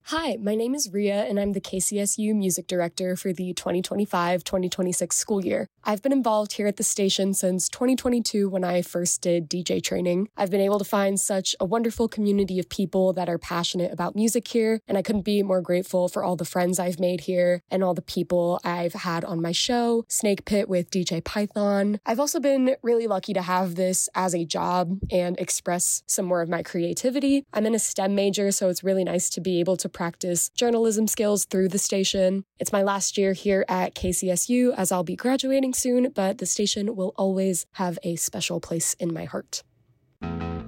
Hi, my name is Ria, and I'm the KCSU Music Director for the 2025-2026 school year. I've been involved here at the station since 2022 when I first did DJ training. I've been able to find such a wonderful community of people that are passionate about music here, and I couldn't be more grateful for all the friends I've made here and all the people I've had on my show, Snake Pit with DJ Python. I've also been really lucky to have this as a job and express some more of my creativity. I'm in a STEM major, so it's really nice to be able to practice journalism skills through the station. It's my last year here at KCSU as I'll be graduating soon, but the station will always have a special place in my heart.